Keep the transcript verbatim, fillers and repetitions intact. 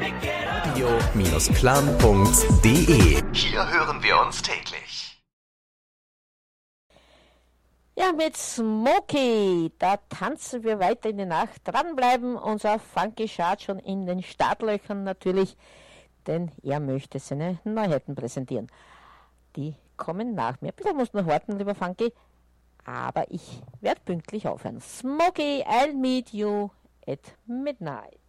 radio Punkt de. Hier hören wir uns täglich. Ja, mit Smokey, da tanzen wir weiter in die Nacht. Dranbleiben, unser Funky schaut schon in den Startlöchern natürlich, denn er möchte seine Neuheiten präsentieren. Die kommen nach mir. Bitte musst noch warten, lieber Funky, aber ich werde pünktlich aufhören. Smokey, I'll meet you at midnight.